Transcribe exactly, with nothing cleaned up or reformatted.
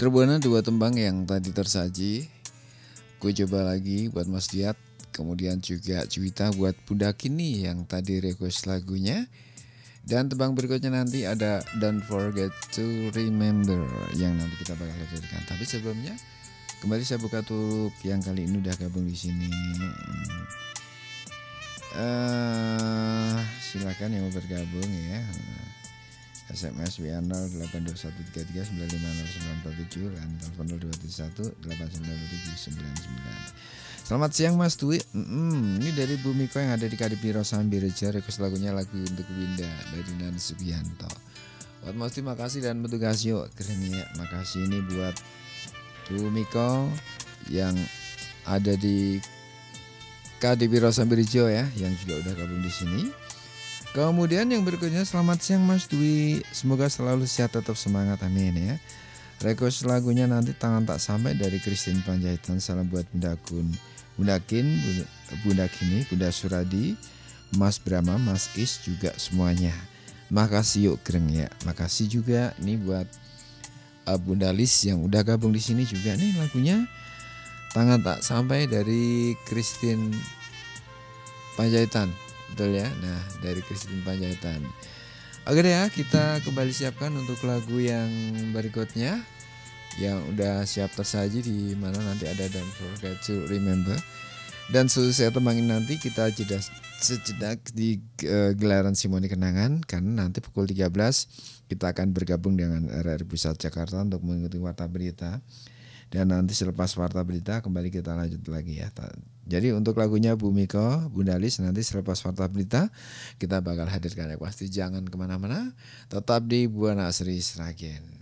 Buana dua tembang yang tadi tersaji. Gue coba lagi buat Mas Diat. Kemudian juga Cuita buat Bunda Kini yang tadi request lagunya. Dan tembang berikutnya nanti ada Don't Forget to Remember yang nanti kita bakal hadirkan. Tapi sebelumnya kembali saya buka tutup yang kali ini udah gabung di sini. Uh, silakan yang mau bergabung ya. S M S W A nol delapan dua satu tiga tiga sembilan lima nol sembilan empat tujuh dan telepon nol dua tujuh satu delapan sembilan tujuh sembilan sembilan. Selamat siang Mas Dwi. Mm-mm, ini dari Bumiko yang ada di Kadipiro Sambireja. Request lagunya lagu untuk Winda dari Nan Subianto. Buat Mas Dwi makasih dan petugas yuk. Keren ya. Makasih ini buat Bumiko yang ada di Kadipiro Sambirejo ya, yang juga udah gabung di sini. Kemudian yang berikutnya selamat siang Mas Dwi. Semoga selalu sehat tetap semangat amin ya. Request lagunya nanti tangan tak sampai dari Christine Panjaitan. Salam buat Bunda Kun, Bunda Kin, Bunda Kini, Bunda Suradi, Mas Brahma, Mas Is juga semuanya. Makasih yuk Greng ya. Makasih juga nih buat uh, Bunda Lis yang udah gabung di sini juga nih lagunya. Tangan tak sampai dari Christine Panjaitan. Betul ya. Nah, dari Christine Panjaitan. Oke deh ya, kita kembali siapkan untuk lagu yang berikutnya yang udah siap tersaji di mana nanti ada Don't Forget to Remember. Dan selesai tembangin nanti kita jeda sejenak di uh, gelaran Simoni Kenangan karena nanti pukul tiga belas kita akan bergabung dengan R R I Pusat Jakarta untuk mengikuti warta berita. Dan nanti selepas warta berita kembali kita lanjut lagi ya. Jadi untuk lagunya Bumiko, Bunda Lis nanti selepas warta berita kita bakal hadirkan ya. Pasti jangan kemana-mana, tetap di Buana Asri Sragen.